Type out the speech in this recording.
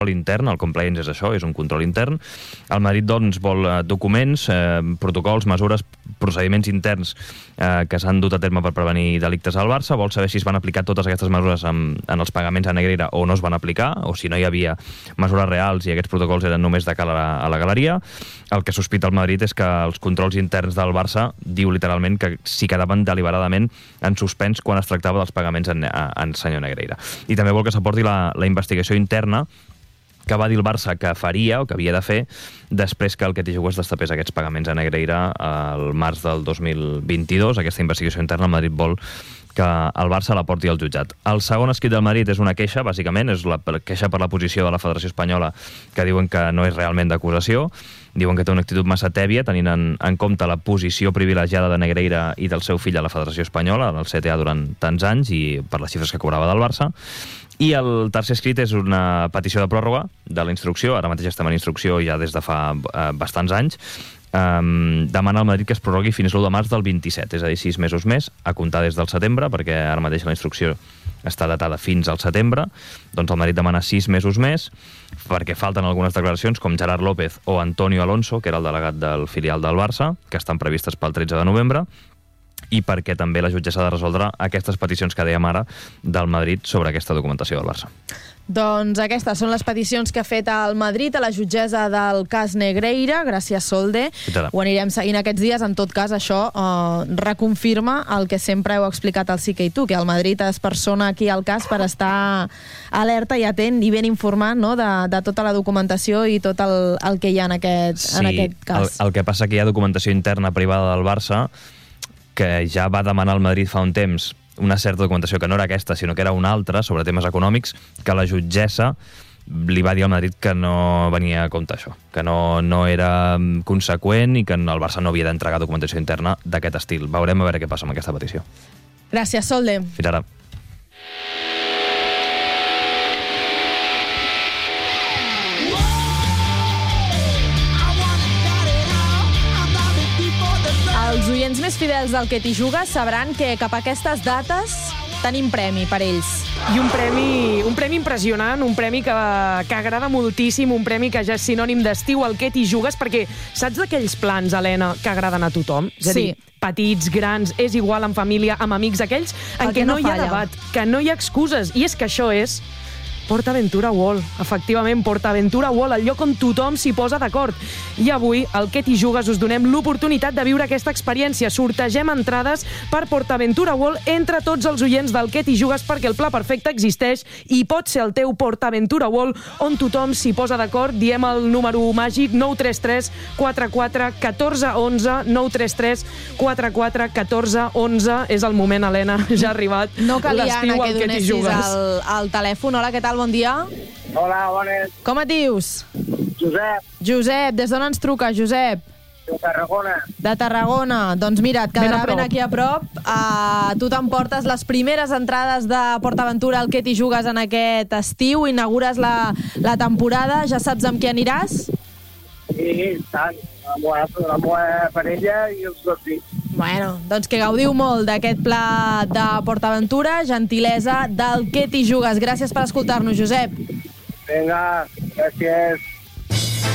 intern, el compliance és això, és un control intern. El Madrid, doncs, vol documents, protocols, mesures, procediments interns que s'han dut a terme per prevenir delictes al Barça, vol saber si es van aplicar totes aquestes mesures en els pagaments a Negreira o no es van aplicar, o si no hi havia mesures reals i aquests protocols eren només de cara a la galeria. El que sospita el Madrid és que els controls interns del Barça diu literalment que s'hi quedaven deliberadament en suspens quan es tractava dels pagaments en senyor Negreira. I també vol que s'aporti la investigació interna que va dir el Barça que faria o que havia de fer després que el Ketty Jugas destapés aquests pagaments a Negreira al març del 2022. Aquesta investigació interna el Madrid vol que el Barça la porti al jutjat. El segon escrit del Madrid és una queixa, bàsicament, és la queixa per la posició de la Federació Espanyola, que diuen que no és realment d'acusació, diuen que té una actitud massa tèbia, tenint en compte la posició privilegiada de Negreira i del seu fill a la Federació Espanyola, en el CTA durant tants anys i per les xifres que cobrava del Barça. I el tercer escrit és una petició de pròrroga de la instrucció, ara mateix estem en instrucció ja des de fa bastants anys, demana al Madrid que es prorrogui fins l'1 de març del 27, és a dir, 6 mesos més, a comptar des del setembre, perquè ara mateix la instrucció està datada fins al setembre, doncs el Madrid demana 6 mesos més, perquè falten algunes declaracions com Gerard López o Antonio Alonso, que era el delegat del filial del Barça, que estan previstes pel 13 de novembre, i perquè també la jutgessa ha de resoldre aquestes peticions que dèiem ara del Madrid sobre aquesta documentació del Barça. Doncs aquestes són les peticions que ha fet el Madrid a la jutgessa del cas Negreira. Gràcies, Solde. Ho anirem seguint aquests dies. En tot cas, això reconfirma el que sempre heu explicat al Sí que i tu, que el Madrid es persona aquí al cas per estar alerta i atent i ben informat, no?, de tota la documentació i tot el que hi ha en aquest cas. El que passa que hi ha documentació interna privada del Barça que ja va demanar al Madrid fa un temps una certa documentació que no era aquesta, sinó que era una altra, sobre temes econòmics, que la jutgessa li va dir al Madrid que no venia a compte això, que no era conseqüent i que el Barça no havia d'entregar documentació interna d'aquest estil. Veurem a veure què passa amb aquesta petició. Gràcies, Solde. Fins ara. Els oients més fidels del Ketty Jugas sabran que cap a aquestes dates tenim premi per ells. I un premi impressionant, un premi que agrada moltíssim, un premi que ja és sinònim d'estiu al Ketty Jugas, perquè saps d'aquells plans, Helena, que agraden a tothom? És a dir, petits, grans, és igual, en família, amb amics, aquells en què no hi ha debat, que no hi ha excuses. I és que això és PortAventura World. Efectivament, PortAventura World, el lloc on tothom s'hi posa d'acord. I avui, al Ketty Jugas, us donem l'oportunitat de viure aquesta experiència. Sortegem entrades per PortAventura World entre tots els oients del Ketty Jugas, perquè el pla perfecte existeix i pot ser el teu PortAventura World, on tothom s'hi posa d'acord. Diem el número màgic 933 44 14 11, 933 44 14 11. És el moment, Helena, ja ha arribat no calia, l'estiu Anna, al Ketty Jugas. el telèfon. Hola, què tal? Bon dia. Hola, bones. Com et dius? Josep. Josep, des d'on ens truca, Josep? De Tarragona. De Tarragona. Doncs mira, et quedarà ben aquí a prop. Tu t'emportes les primeres entrades de PortAventura al Ketty Jugas en aquest estiu, inaugures la temporada, ja saps amb qui aniràs? Sí, tant. Amb la meva parella i els dos fills. Bueno, doncs que gaudiu molt d'aquest pla de PortAventura, gentilesa del Ketty Jugas. Gràcies per escoltar-nos, Josep. Vinga, gràcies.